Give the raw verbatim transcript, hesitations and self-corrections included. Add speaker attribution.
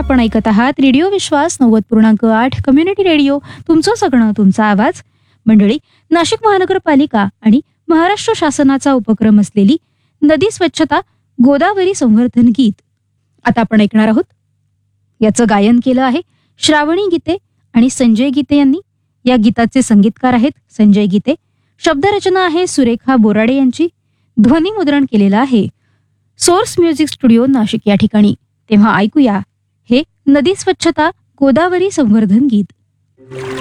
Speaker 1: आपण ऐकत आहात रेडिओ विश्वास नव्वद पूर्णांक आठ कम्युनिटी रेडिओ, तुमचं सगळं तुमचा आवाज. मंडळी, नाशिक महानगरपालिका आणि महाराष्ट्र शासनाचा उपक्रम असलेली नदी स्वच्छता गोदावरी संवर्धन गीत आता आपण ऐकणार आहोत. याचं गायन केलं आहे श्रावणी गीते आणि संजय गीते यांनी. या गीताचे संगीतकार आहेत संजय गीते. शब्दरचना आहे सुरेखा बोराडे यांची. ध्वनिमुद्रण केलेलं आहे सोर्स म्युझिक स्टुडिओ नाशिक या ठिकाणी. तेव्हा ऐकूया हे नदी स्वच्छता गोदावरी संवर्धन गीत.